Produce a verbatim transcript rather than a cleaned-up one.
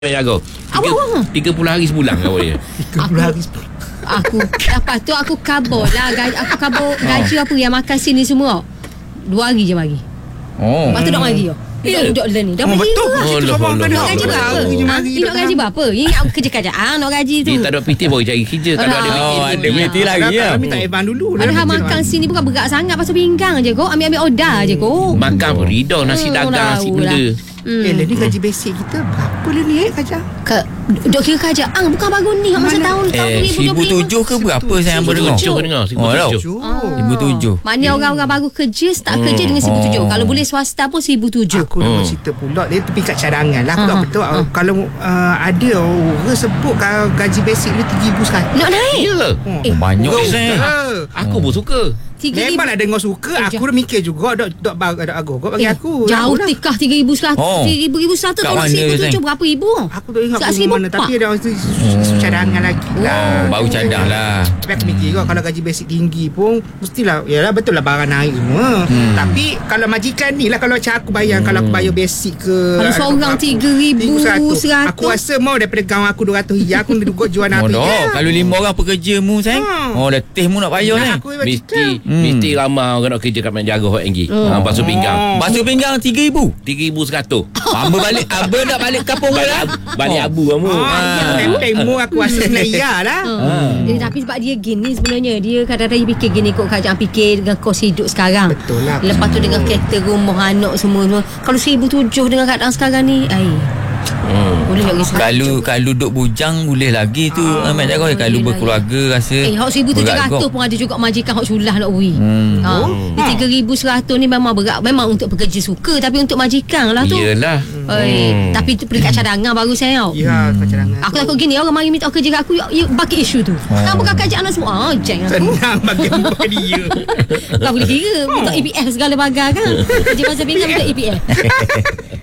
Jaga Awak tiga puluh hari sebulan kau dia. tiga puluh hari sebulan. Aku lepas tu aku kabur lah gaji, aku kabur gaji apa yang makan sini semua. Dua hari je bagi. Oh. Lepas tu dok lagi yo. Ya. Duduk learn ni. Dah Oh, bagi betul. lah. Oh, Kita loh, sama loh, kan loh. dah. Gaji Kita berapa? tahu je Ha? mari Ini dah gaji faham. berapa? Ini aku kerja kerjaan nak gaji tu. Dia tak ada P T boleh cari kerja. Kalau ada P T Oh, ada dia- P T lagi Dah, ya. Kami tak Evan dulu. dah Padahal kerja makan dah. sini bukan berat sangat pasal pinggang je kau. Ambil-ambil order je kau. Makan pun rida nasi Hmm, dagang, nasi tahu benda. lah. Hmm. Eh, ni gaji basic kita berapa lah ni eh kerja? Ke, duk kira kerajaan bukan baru ni masa Mana? tahun tahun Eh, seribu tujuh ke berapa saya yang berdengar? Tujuh kau dengar, seribu Oh, tau. tujuh. Seribu tujuh. Maknanya orang-orang baru kerja start kerja dengan seribu tujuh. Oh. Kalau boleh swasta pun seribu tujuh. Aku nak cerita pula dia tepi kat cadangan lah. Aku Ha, tak ha, betul ha. kalau uh, ada orang sebut ka- gaji basic ni tiga ribu seratus. Nak naik? Ya. Eh, Banyak Orang saya. suka. Aku pun suka. tiga ribu. Memang nak dengar suka. Eh, Aku dah mikir juga dok dok bag dok agak bagi Eh, aku. jauh Aku lah. tikah tiga ribu seratus. Oh. tiga ribu ribu seratus Kat kalau mana, seribu tujuh Zain? berapa ribu? Aku tak ingat Seratus aku ribu mana pak. tapi ada isu, isu, isu cadangan lagi lah. Oh, baru cadang lah. Tapi aku mikir juga kalau gaji basic tinggi pun mestilah yalah betul lah barang naik semua. Hmm. Tapi kalau majikan ni lah kalau macam aku bayar kalau aku bayar basic ke Kalau seorang aku- tiga ribu seratus. seratus. Aku rasa mau daripada kawan aku dua ratus hijau aku duduk jual Oh, nabi. dah. Kalau lima orang pekerja mu sayang. Hmm. Oh, dah teh mu nak payah sayang. Aku Mesti Hmm. mesti ramai orang nak kerja kat menjaga hot N G. Oh. Ha, basuh pinggang. Basuh pinggang tiga ribu. tiga ribu seratus. Amba balik, amba nak balik kampung Balik, lah. abu, balik Oh. abu kamu. Ah, tempeng mu aku rasa kena iya lah. Hmm. Jadi, tapi sebab dia gini sebenarnya dia kadang-kadang dia fikir gini kok kerajaan fikir dengan kos hidup sekarang. Betul lah. Lepas tu dengan kereta rumah anak semua semua. Kalau seribu tujuh dengan keadaan sekarang ni, ai. Hmm. Boleh tak risau? Kalau kalau duduk bujang boleh lagi tu Ahmad Jaga. Kalau boleh berkeluarga rasa Eh, hak seribu tujuh berat ratus kau. pun ada juga majikan hak sulah nak beri. Hmm. Ha. Di tiga ribu seratus ni memang berat. Memang untuk pekerja suka. Tapi untuk majikan lah tu. Iyalah. Oi, Hmm. tapi tu peringkat cadangan baru saya tau. Ya, kau cadangan. Aku takut gini orang mari minta kerja kat aku you, you bucket issue tu. Oh. Kan bukan kerajaan anak semua. Ah, jeng aku. Senang bagi buat dia. Kau boleh kira minta E P F segala bagai kan. Kerja masa pinggan minta E P F.